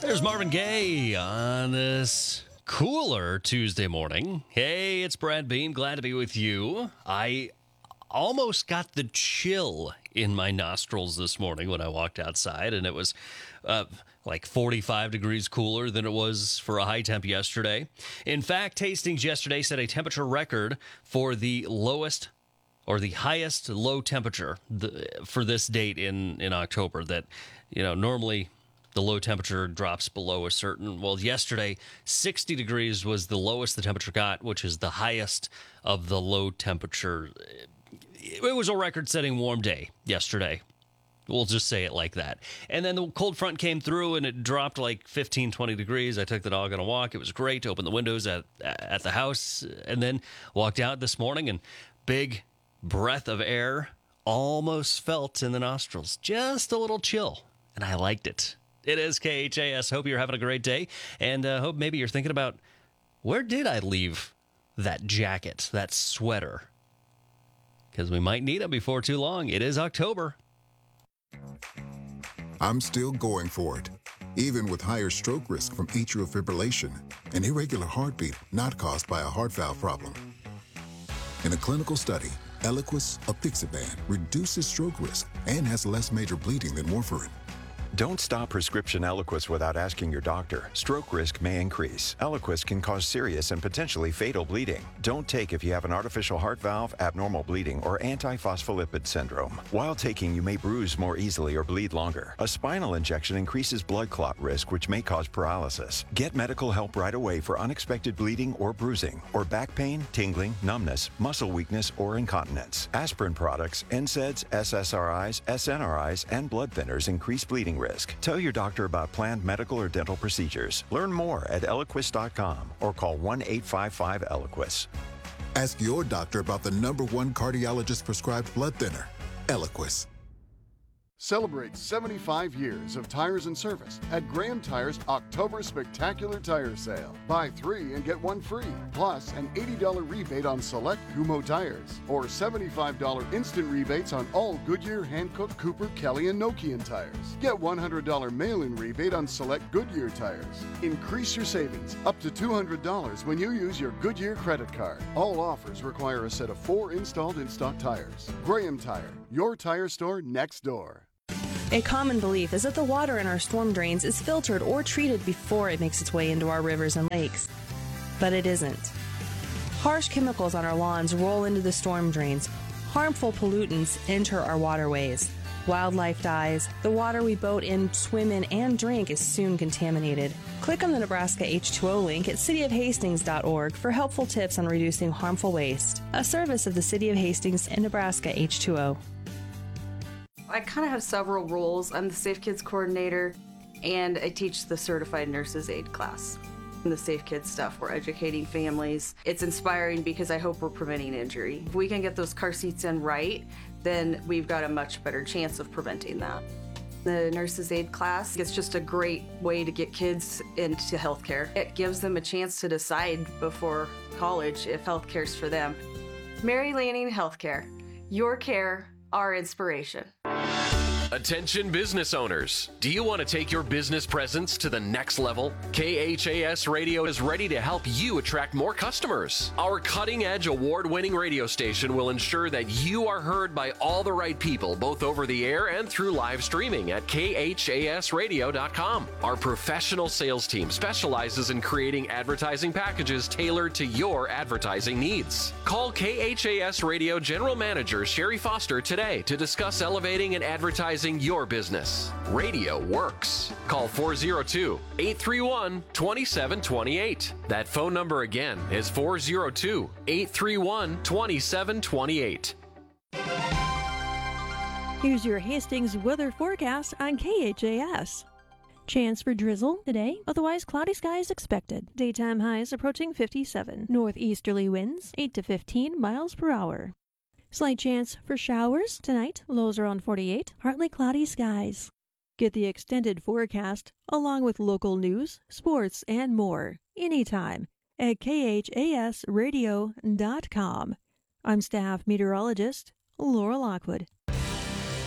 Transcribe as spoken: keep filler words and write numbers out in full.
There's Marvin Gaye on this cooler Tuesday morning. Hey, it's Brad Beam. Glad to be with you. I almost got the chill in my nostrils this morning when I walked outside, and it was uh, like forty-five degrees cooler than it was for a high temp yesterday. In fact, Hastings yesterday set a temperature record for the lowest or the highest low temperature the, for this date in, in October. That, you know, normally the low temperature drops below a certain, well, yesterday, sixty degrees was the lowest the temperature got, which is the highest of the low temperature. It was a record-setting warm day yesterday. We'll just say it like that. And then the cold front came through, and it dropped like fifteen, twenty degrees. I took the dog on a walk. It was great to open the windows at at the house, and then walked out this morning, and big breath of air almost felt in the nostrils. Just a little chill, and I liked it. It is K H A S. Hope you're having a great day, and uh, hope maybe you're thinking about, where did I leave that jacket, that sweater? Because we might need it before too long. It is October. I'm still going for it, even with higher stroke risk from atrial fibrillation, an irregular heartbeat not caused by a heart valve problem. In a clinical study, Eliquis apixaban reduces stroke risk and has less major bleeding than warfarin. Don't stop prescription Eliquis without asking your doctor. Stroke risk may increase. Eliquis can cause serious and potentially fatal bleeding. Don't take if you have an artificial heart valve, abnormal bleeding, or antiphospholipid syndrome. While taking, you may bruise more easily or bleed longer. A spinal injection increases blood clot risk, which may cause paralysis. Get medical help right away for unexpected bleeding or bruising, or back pain, tingling, numbness, muscle weakness, or incontinence. Aspirin products, N SAIDs, S S R Is, S N R Is, and blood thinners increase bleeding risk. Risk. Tell your doctor about planned medical or dental procedures. Learn more at Eliquis dot com or call one eight five five Eliquis. Ask your doctor about the number one cardiologist prescribed blood thinner, Eliquis. Celebrate seventy-five years of tires and service at Graham Tire's October Spectacular Tire Sale. Buy three and get one free, plus an eighty dollars rebate on select Kumho tires, or seventy-five dollars instant rebates on all Goodyear, Hankook, Cooper, Kelly, and Nokian tires. Get one hundred dollars mail-in rebate on select Goodyear tires. Increase your savings up to two hundred dollars when you use your Goodyear credit card. All offers require a set of four installed in-stock tires. Graham Tire, your tire store next door. A common belief is that the water in our storm drains is filtered or treated before it makes its way into our rivers and lakes. But it isn't. Harsh chemicals on our lawns roll into the storm drains. Harmful pollutants enter our waterways. Wildlife dies. The water we boat in, swim in, and drink is soon contaminated. Click on the Nebraska H two O link at city of hastings dot org for helpful tips on reducing harmful waste. A service of the City of Hastings and Nebraska H two O. I kind of have several roles. I'm the Safe Kids coordinator, and I teach the Certified Nurses Aid class. In the Safe Kids stuff, we're educating families. It's inspiring because I hope we're preventing injury. If we can get those car seats in right, then we've got a much better chance of preventing that. The Nurses Aid class, it's just a great way to get kids into healthcare. It gives them a chance to decide before college if healthcare's for them. Mary Lanning Healthcare, your care, our inspiration. Attention business owners. Do you want to take your business presence to the next level? K H A S Radio is ready to help you attract more customers. Our cutting-edge award-winning radio station will ensure that you are heard by all the right people, both over the air and through live streaming at K H A S radio dot com. Our professional sales team specializes in creating advertising packages tailored to your advertising needs. Call K H A S Radio General Manager Sherry Foster today to discuss elevating and advertising your business. Radio works. Call four oh two, eight three one, two seven two eight. That phone number again is four oh two, eight three one, two seven two eight. Here's your Hastings weather forecast on K H A S. Chance for drizzle today, otherwise cloudy skies expected. Daytime highs approaching fifty-seven. Northeasterly winds eight to fifteen miles per hour. Slight chance for showers tonight, lows around forty-eight, partly cloudy skies. Get the extended forecast along with local news, sports, and more anytime at K H A S radio dot com. I'm staff meteorologist Laura Lockwood.